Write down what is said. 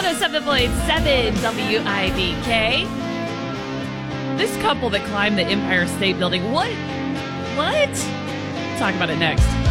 107.7 WIBK. This couple that climbed the Empire State Building, what? Talk about it next.